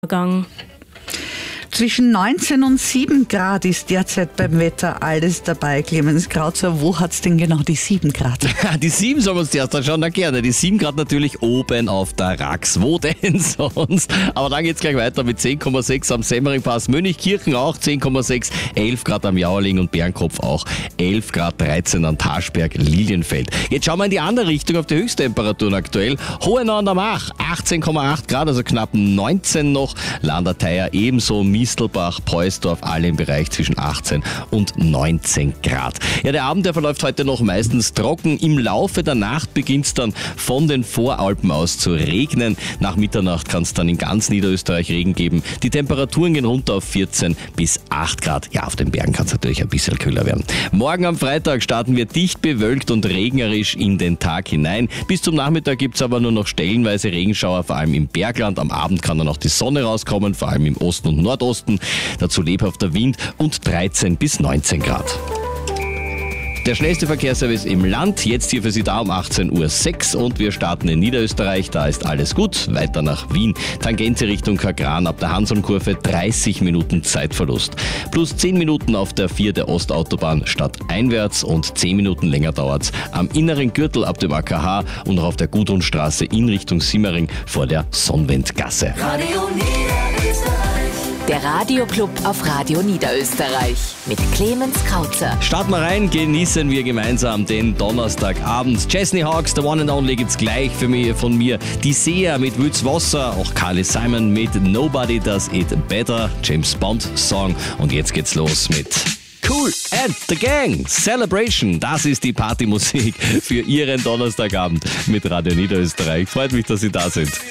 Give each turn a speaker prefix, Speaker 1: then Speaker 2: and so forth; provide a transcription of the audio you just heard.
Speaker 1: Gang.
Speaker 2: Zwischen 19 und 7 Grad ist derzeit beim Wetter alles dabei. Clemens Krauzer, wo hat's denn genau die 7 Grad?
Speaker 3: Die 7 sollen wir uns zuerst anschauen, na gerne. Die 7 Grad natürlich oben auf der Rax. Wo denn sonst? Aber dann geht's gleich weiter mit 10,6 am Semmeringpass. Mönchkirchen auch 10,6, 11 Grad am Jauerling und Bärenkopf auch 11 Grad, 13 an Taschberg, Lilienfeld. Jetzt schauen wir in die andere Richtung auf die Höchsttemperaturen aktuell. Hohenau an der Mach 18,8 Grad, also knapp 19 noch. Landerteier ebenso, Mistelbach, Peusdorf, alle im Bereich zwischen 18 und 19 Grad. Ja, der Abend, der verläuft heute noch meistens trocken. Im Laufe der Nacht beginnt es dann von den Voralpen aus zu regnen. Nach Mitternacht kann es dann in ganz Niederösterreich Regen geben. Die Temperaturen gehen runter auf 14 bis 8 Grad. Ja, auf den Bergen kann es natürlich ein bisschen kühler werden. Morgen am Freitag starten wir dicht bewölkt und regnerisch in den Tag hinein. Bis zum Nachmittag gibt es aber nur noch stellenweise Regenschauer, vor allem im Bergland. Am Abend kann dann auch die Sonne rauskommen, vor allem im Osten und Nordosten. Dazu lebhafter Wind und 13 bis 19 Grad. Der schnellste Verkehrsservice im Land, jetzt hier für Sie da um 18:06 Uhr und wir starten in Niederösterreich, da ist alles gut, weiter nach Wien, Tangente Richtung Kagran ab der Hanselnkurve 30 Minuten Zeitverlust, plus 10 Minuten auf der 4 der Ostautobahn stadteinwärts und 10 Minuten länger dauert's am inneren Gürtel ab dem AKH und auch auf der Gudrunstraße in Richtung Simmering vor der Sonnwendgasse.
Speaker 4: Radio Niederösterreich.
Speaker 5: Der Radioclub auf Radio Niederösterreich mit Clemens Krauzer.
Speaker 3: Starten wir rein, genießen wir gemeinsam den Donnerstagabend. Chesney Hawks, The One and Only gibt's gleich von mir. Die Seher mit Wütz Wasser, auch Carly Simon mit Nobody Does It Better, James Bond Song. Und jetzt geht's los mit Kool and the Gang, Celebration. Das ist die Partymusik für Ihren Donnerstagabend mit Radio Niederösterreich. Freut mich, dass Sie da sind.